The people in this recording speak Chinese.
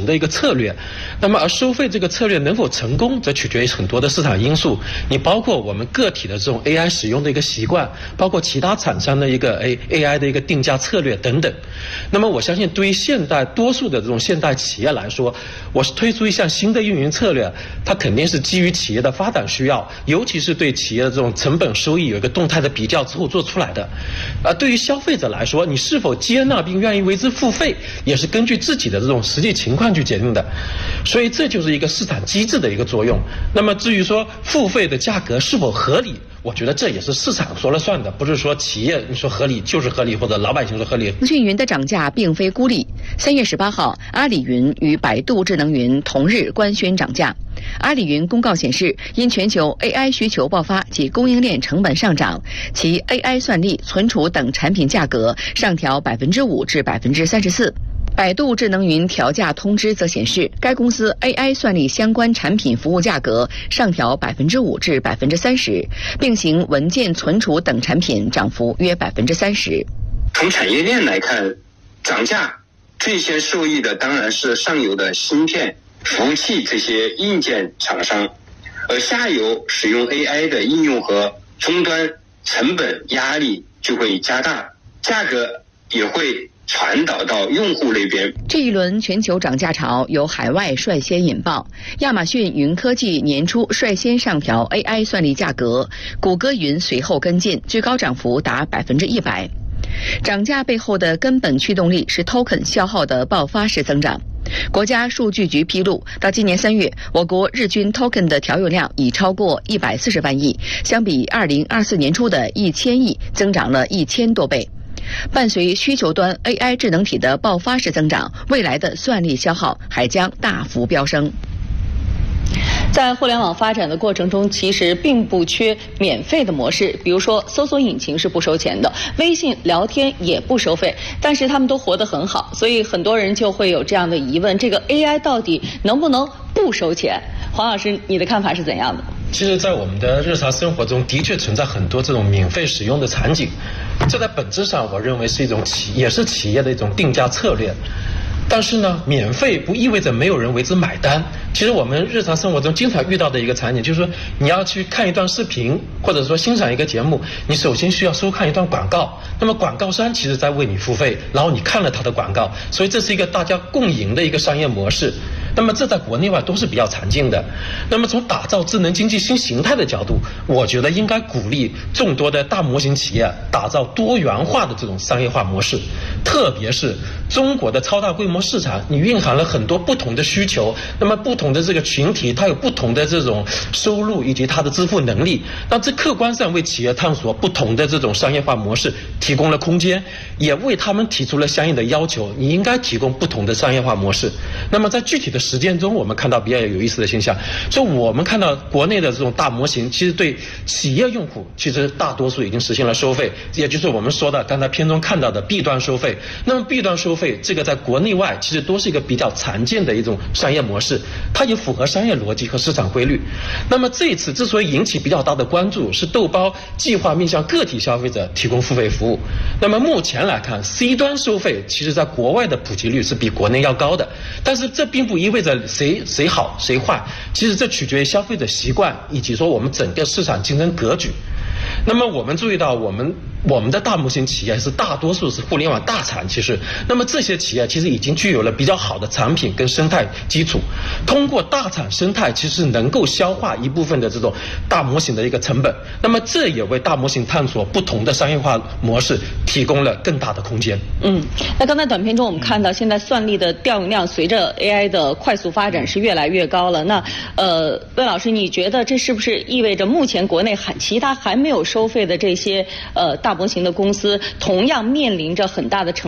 型的一个策略。那么而收费这个策略能否成功，则取决于很多的市场因素，你包括我们个体的这种 AI 使用的一个习惯，包括其他厂商的一个 AI 的一个定价策略等等。那么我相信对于现代多数的这种现代企业来说，我是推出一项新的运营策略，它肯定是基于企业的发展需要，尤其是对企业的这种成本收益有一个动态的比较之后做出来的。对于消费者来说，你是否接纳并愿意为之付费，也是根据自己的这种实际情况去决定的。所以这就是一个市场机制的一个作用。那么至于说付费的价格是否合理，我觉得这也是市场说了算的，不是说企业你说合理就是合理，或者老百姓说合理。 腾讯云的涨价并非孤立。3月18号，阿里云与百度智能云同日官宣涨价。阿里云公告显示，因全球 AI 需求爆发及供应链成本上涨，其 AI 算力、存储等产品价格上调5%至34%。百度智能云调价通知则显示，该公司 AI 算力相关产品服务价格上调5%至30%，并行文件存储等产品涨幅约30%。 从产业链来看，涨价最先受益的当然是上游的芯片、服务器这些硬件厂商，而下游使用 AI 的应用和终端成本压力就会加大，价格也会传导到用户那边。 这一轮全球涨价潮由海外率先引爆，亚马逊云科技年初率先上调 AI 算力价格，谷歌云随后跟进，最高涨幅达100%。涨价背后的根本驱动力是 token 消耗的爆发式增长。国家数据局披露，到今年3月，我国日均 token 的调用量已超过140万亿，相比2024年初的1000亿，增长了1000多倍。伴随需求端 AI 智能体的爆发式增长，未来的算力消耗还将大幅飙升。 在互联网发展的过程中，其实并不缺免费的模式，比如说搜索引擎是不收钱的，微信聊天也不收费，但是他们都活得很好，所以很多人就会有这样的疑问：这个 AI 到底能不能不收钱？黄老师，你的看法是怎样的？ 其实在我们的日常生活中的确存在很多这种免费使用的场景，这在本质上我认为是一种也是企业的一种定价策略。但是呢，免费不意味着没有人为之买单。其实我们日常生活中经常遇到的一个场景，就是说你要去看一段视频，或者说欣赏一个节目，你首先需要收看一段广告。那么广告商其实在为你付费，然后你看了他的广告，所以这是一个大家共赢的一个商业模式。那么这在国内外都是比较常见的。那么从打造智能经济新形态的角度，我觉得应该鼓励众多的大模型企业打造多元化的这种商业化模式，特别是中国的超大规模市场，你蕴含了很多不同的需求，那么不同的这个群体，它有不同的这种收入以及它的支付能力，那这客观上为企业探索不同的这种商业化模式提供了空间，也为他们提出了相应的要求，你应该提供不同的商业化模式。那么在具体的实践中，我们看到比较有意思的现象，所以我们看到国内的这种大模型，其实对企业用户其实大多数已经实现了收费，也就是我们说的刚才片中看到的 B 端收费。那么 B 端收费这个在国内外其实都是一个比较常见的一种商业模式，它也符合商业逻辑和市场规律。那么这一次之所以引起比较大的关注，是豆包计划面向个体消费者提供付费服务。那么目前来看 C 端收费其实在国外的普及率是比国内要高的，但是这并不意味着谁好谁坏，其实这取决于消费者习惯以及说我们整个市场竞争格局。那么我们注意到我们的大模型企业是大多数是互联网大厂，其实那么这些企业其实已经具有了比较好的产品跟生态基础，通过大厂生态其实能够消化一部分的这种大模型的一个成本，那么这也为大模型探索不同的商业化模式提供了更大的空间。 那刚才短片中我们看到现在算力的调用量随着 AI 的快速发展是越来越高了，那魏老师，你觉得这是不是意味着目前国内其他还没有收费的这些大模型的公司同样面临着很大的成